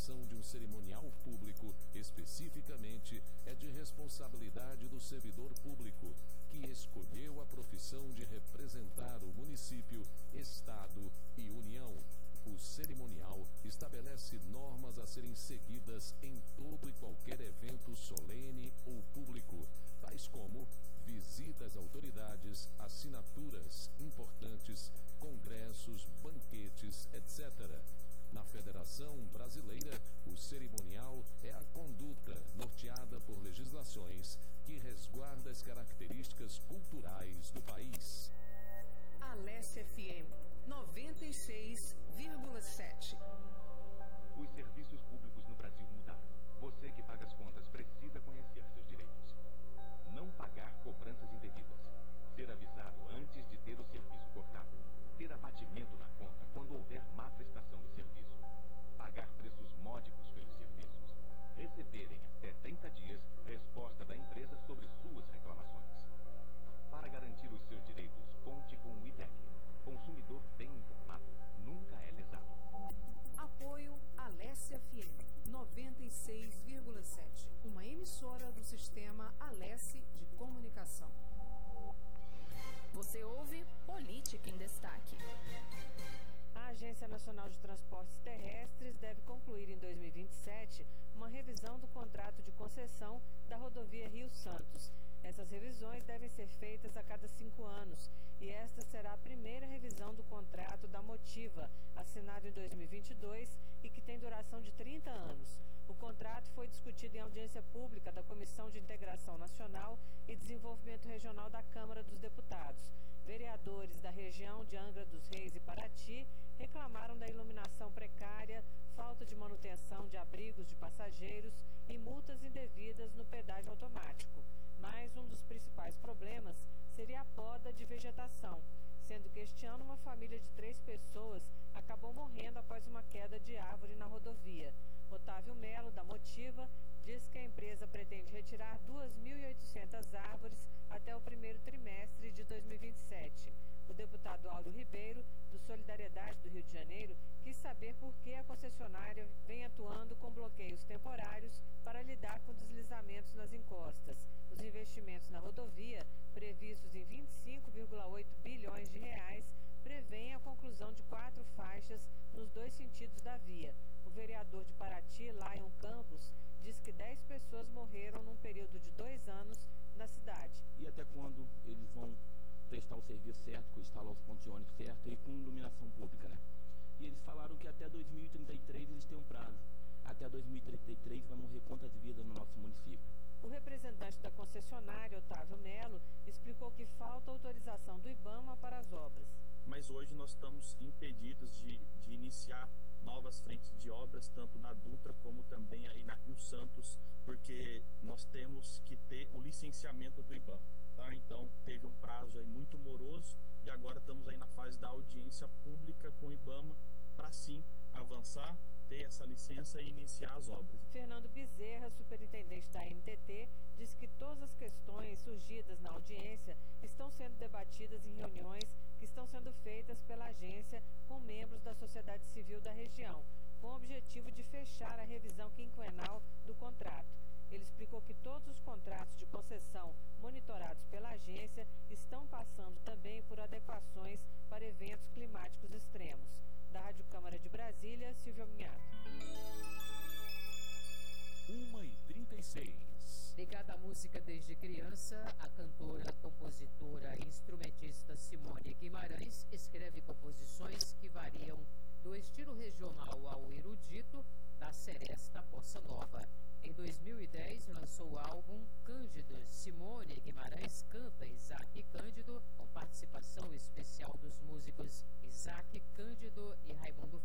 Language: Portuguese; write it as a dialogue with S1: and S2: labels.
S1: realização de um cerimonial público, especificamente, é de responsabilidade do servidor público, que escolheu a profissão de representar o município, estado e União. O cerimonial estabelece normas a serem seguidas em todo e qualquer evento solene ou público, tais como visitas a autoridades, assinaturas importantes, congressos, banquetes, etc. Na Federação Brasileira, o cerimonial é a conduta norteada por legislações que resguarda as características culturais do país.
S2: Alesse FM 96,7.
S3: Os serviços públicos no Brasil mudaram. Você que paga as contas precisa conhecer seus direitos. Não pagar cobranças indevidas. Ser avisado antes de ter o serviço cortado. Ter abatimento na conta quando houver má prestação de serviço. Pagar preços módicos pelos serviços. Receber em até 30 dias resposta da empresa sobre suas reclamações. Para garantir os seus direitos, conte com o IDEC. Consumidor bem informado nunca é lesado.
S2: Apoio Alesse FM 96,7. Uma emissora do sistema Alesse de Comunicação.
S4: Você ouve Política em Destaque.
S5: A Agência Nacional de Transportes Terrestres deve concluir em 2027 uma revisão do contrato de concessão da rodovia Rio-Santos. Essas revisões devem ser feitas a cada 5 anos e esta será a primeira revisão do contrato da Motiva, assinado em 2022 e que tem duração de 30 anos. O contrato foi discutido em audiência pública da Comissão de Integração Nacional e Desenvolvimento Regional da Câmara dos Deputados. Vereadores da região de Angra dos Reis e Paraty reclamaram da iluminação precária, falta de manutenção de abrigos de passageiros e multas indevidas no pedágio automático. Mas um dos principais problemas seria a poda de vegetação, sendo que este ano uma família de 3 pessoas acabou morrendo após uma queda de árvore na rodovia. Otávio Melo, da Motiva, diz que a empresa pretende retirar 2.800 árvores até o primeiro trimestre de 2027. O deputado Áureo Ribeiro, do Solidariedade do Rio de Janeiro, quis saber por que a concessionária vem atuando com bloqueios temporários para lidar com deslizamentos nas encostas. Os investimentos na rodovia, previstos em 25,8 bilhões de reais, prevêem a conclusão de 4 faixas nos 2 sentidos da via. O vereador de Paraty, Lion Campos, diz que 10 pessoas morreram num período de 2 anos na cidade.
S6: E até quando eles vão prestar o serviço certo, instalar os pontos de ônibus certo e com iluminação pública, né? E eles falaram que até 2033 eles têm um prazo. Até 2033 vai morrer quantas vidas no nosso município?
S5: O representante da concessionária, Otávio Melo, explicou que falta autorização do IBAMA para as obras.
S7: Mas hoje nós estamos impedidos de iniciar novas frentes de obras, tanto na Dutra como também aí na Rio Santos, porque nós temos que ter o licenciamento do IBAMA. Tá? Então, teve um prazo aí muito moroso e agora estamos aí na fase da audiência pública com o IBAMA para sim avançar, ter essa licença e iniciar as obras.
S5: Fernando Bezerra, superintendente da ANTT, diz que todas as questões surgidas na audiência estão sendo debatidas em reuniões que estão sendo feitas pela agência com membros da sociedade civil da região, com o objetivo de fechar a revisão quinquenal do contrato. Ele explicou que todos os contratos de concessão monitorados pela agência estão passando também por adequações para eventos climáticos extremos. Da Rádio Câmara de Brasília, Silvia Minhato.
S1: 1h36.
S8: Ligada à música desde criança, a cantora, compositora e instrumentista Simone Guimarães escreve composições que variam do estilo regional ao erudito da seresta bossa nova. Em 2010, lançou o álbum Cândido. Simone Guimarães canta Isaac Cândido, com participação especial dos músicos Isaac Cândido e Raimundo